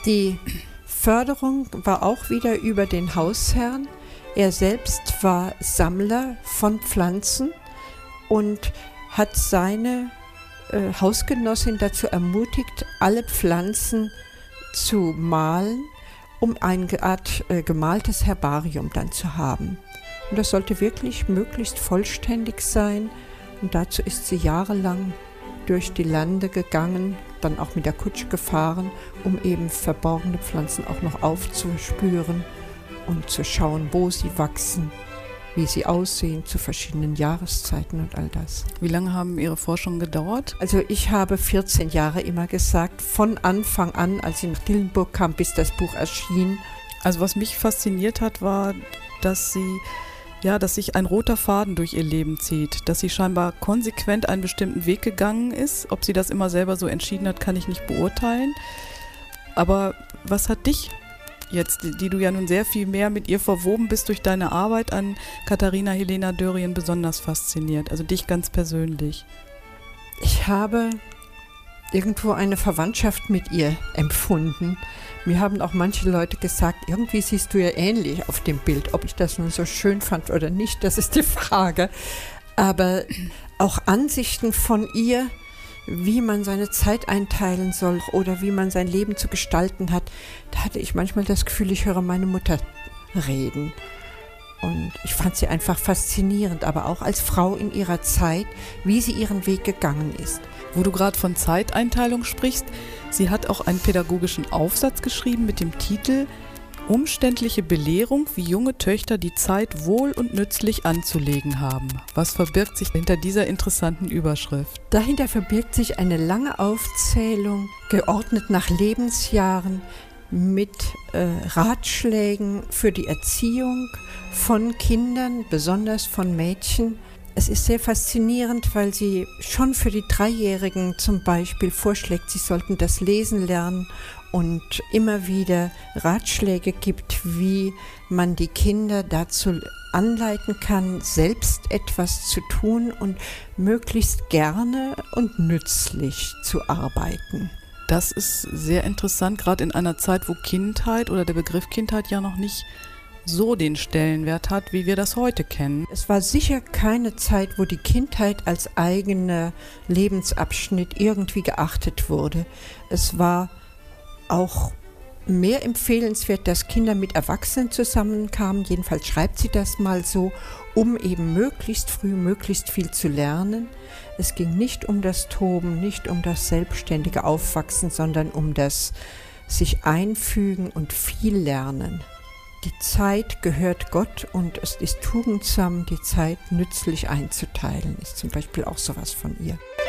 Die Förderung war auch wieder über den Hausherrn. Er selbst war Sammler von Pflanzen und hat seine Hausgenossin dazu ermutigt, alle Pflanzen zu malen, um eine Art gemaltes Herbarium dann zu haben. Und das sollte wirklich möglichst vollständig sein. Und dazu ist sie jahrelang durch die Lande gegangen, dann auch mit der Kutsche gefahren, um eben verborgene Pflanzen auch noch aufzuspüren und zu schauen, wo sie wachsen, wie sie aussehen zu verschiedenen Jahreszeiten und all das. Wie lange haben Ihre Forschungen gedauert? Also ich habe 14 Jahre immer gesagt, von Anfang an, als ich nach Dillenburg kam, bis das Buch erschien. Also was mich fasziniert hat, war, dass sich ein roter Faden durch ihr Leben zieht, dass sie scheinbar konsequent einen bestimmten Weg gegangen ist. Ob sie das immer selber so entschieden hat, kann ich nicht beurteilen. Aber was hat dich jetzt, die du ja nun sehr viel mehr mit ihr verwoben bist durch deine Arbeit, an Katharina Helena Dörrien besonders fasziniert? Also dich ganz persönlich. Ich habe irgendwo eine Verwandtschaft mit ihr empfunden. Mir haben auch manche Leute gesagt, irgendwie siehst du ja ähnlich auf dem Bild. Ob ich das nun so schön fand oder nicht, das ist die Frage. Aber auch Ansichten von ihr, wie man seine Zeit einteilen soll oder wie man sein Leben zu gestalten hat, da hatte ich manchmal das Gefühl, ich höre meine Mutter reden. Und ich fand sie einfach faszinierend, aber auch als Frau in ihrer Zeit, wie sie ihren Weg gegangen ist. Wo du gerade von Zeiteinteilung sprichst, sie hat auch einen pädagogischen Aufsatz geschrieben mit dem Titel Umständliche Belehrung, wie junge Töchter die Zeit wohl und nützlich anzulegen haben. Was verbirgt sich hinter dieser interessanten Überschrift? Dahinter verbirgt sich eine lange Aufzählung, geordnet nach Lebensjahren, mit Ratschlägen für die Erziehung von Kindern, besonders von Mädchen. Es ist sehr faszinierend, weil sie schon für die Dreijährigen zum Beispiel vorschlägt, sie sollten das Lesen lernen und immer wieder Ratschläge gibt, wie man die Kinder dazu anleiten kann, selbst etwas zu tun und möglichst gerne und nützlich zu arbeiten. Das ist sehr interessant, gerade in einer Zeit, wo Kindheit oder der Begriff Kindheit ja noch nicht so den Stellenwert hat, wie wir das heute kennen. Es war sicher keine Zeit, wo die Kindheit als eigener Lebensabschnitt irgendwie geachtet wurde. Es war auch mehr empfehlenswert, dass Kinder mit Erwachsenen zusammenkamen, jedenfalls schreibt sie das mal so, um eben möglichst früh, möglichst viel zu lernen. Es ging nicht um das Toben, nicht um das selbstständige Aufwachsen, sondern um das sich einfügen und viel lernen. Die Zeit gehört Gott und es ist tugendsam, die Zeit nützlich einzuteilen, ist zum Beispiel auch sowas von ihr.